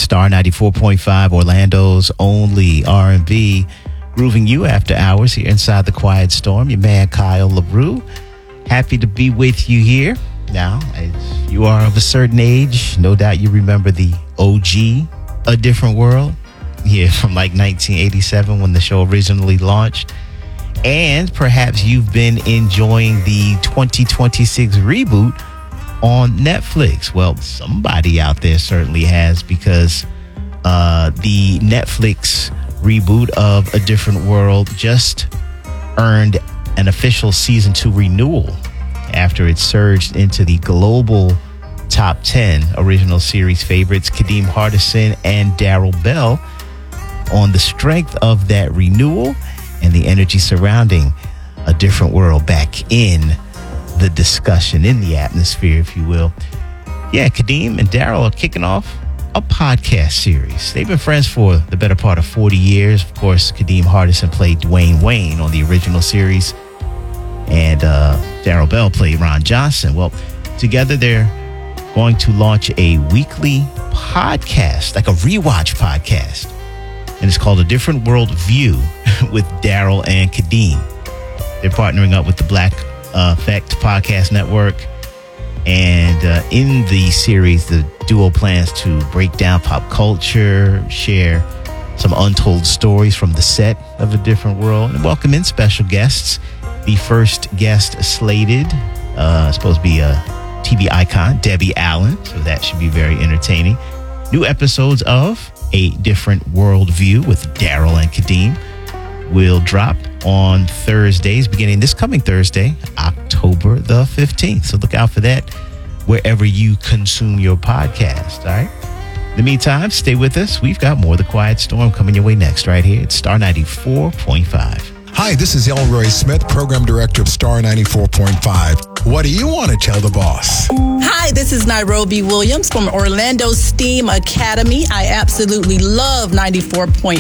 Star 94.5, Orlando's only R&B, grooving you after hours here inside the Quiet Storm. Your man, Kyle LaRue. Happy to be with you here. Now, if you are of a certain age, no doubt you remember the OG, A Different World, from like 1987 when the show originally launched. And perhaps you've been enjoying the 2026 reboot on Netflix. Well, somebody out there certainly has, because the Netflix reboot of A Different World just earned an official season 2 renewal after it surged into the global top 10 original series favorites. Kadeem Hardison and Daryl Bell, on the strength of that renewal and the energy surrounding A Different World, back in the discussion, in the atmosphere, if you will. Yeah, Kadeem and Daryl are kicking off a podcast series. They've been friends for the better part of 40 years. Of course, Kadeem Hardison played Dwayne Wayne on the original series, and Daryl Bell played Ron Johnson. Well, together they're going to launch a weekly podcast, like a rewatch podcast, and it's called A Different World View with Daryl and Kadeem. They're partnering up with the Black Effect Podcast Network. And in the series, the duo plans to break down pop culture, share some untold stories from the set of A Different World, and welcome in special guests. The first guest slated, supposed to be a TV icon, Debbie Allen, so that should be very entertaining. New episodes of A Different World View with Daryl and Kadeem will drop on Thursdays, beginning this coming Thursday, October the 15th. So look out for that wherever you consume your podcast, all right? In the meantime, stay with us. We've got more of The Quiet Storm coming your way next, right here at Star 94.5. Hi, this is Elroy Smith, Program Director of Star 94.5. What do you want to tell the boss? Hi, this is Nairobi Williams from Orlando STEAM Academy. I absolutely love 94.5.